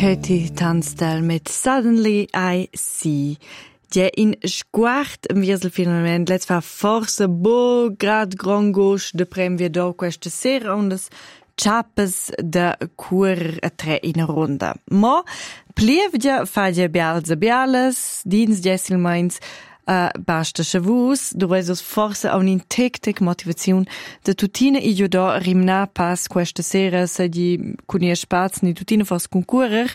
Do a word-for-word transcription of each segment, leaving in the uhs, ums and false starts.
Katie Tunstall mit Suddenly I See. Ja, in sguard im Wiesel finalmente let's fa forse bo grad grongos de prem wir do questa sera und das chappes de cur a tre in ronda. Ma plievgia fagia bialza biales, dins jessil meins Uh, basta chavus, du weißt forse a un'intectic motivazione de tutina i io do rimna pas questa sera se di cunia spaz ni tutina fos concurrer.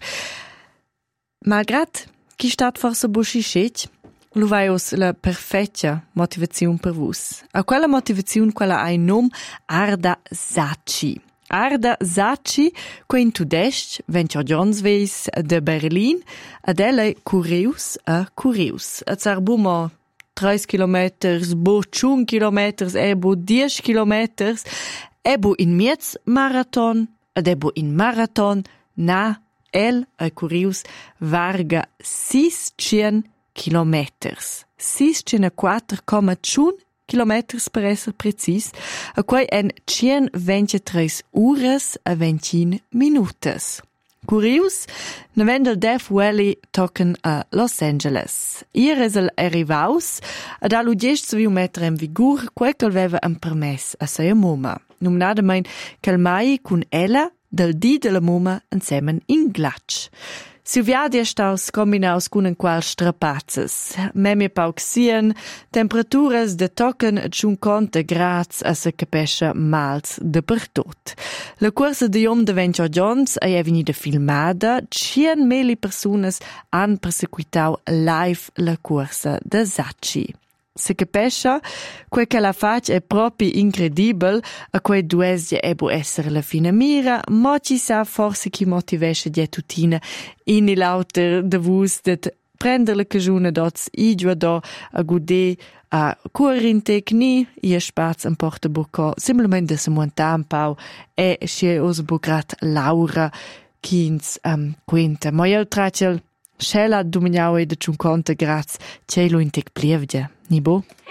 Malgrat chi stat forse buschischet, lu vaios la perfetta motivazione per vus. A quella motivazione quella hai nom Arda Sacchi. Arda Sacchi, que in tudest, venture Johns veis de Berlin, ad elle curius a curius. A zarbuma tres kilometers, bo chun kilometers, ebo dies kilometers, ebo in miez marathon, ad ebo in marathon, na el a curius varga siscien kilometers. Siscien quattro komma chun kilometers per esser precis, a quai en cien ventitres ures a ventin minutes. Curius, ne vendel Death Valley tocken a Los Angeles. Ir es el arrivaus, ad alu gest viu metter en vigur quai cal veva en permess a seia muma. Num nada mein cal mai cun ella del di de la muma ensemen in glatsch. Si viadia staus combinaus cun en qual strapazzes. Memia pauxien, temperaturas de tocken cinquanta grads a se capescha mals de per tot. La corsa de jom de Venture Johns è venuta filmada, cien meli personas han perseguitau live la corsa de Sacchi. Se capescha, quel che la fac è proprio incredibile, a quei duesdia ebo essere la fina mira, ma ci sa forse chi motivesce di tutina in il lauter de vus det prender la cagione dots i giuado a gude a curin tecni, i spaz en porta bucco, simplemente se montan pau e si os bugrat Laura Kins um, quinta. Ma io tracel Schella dominiaue de cinquanta grads, cielo in tec plievdia. Ni bo?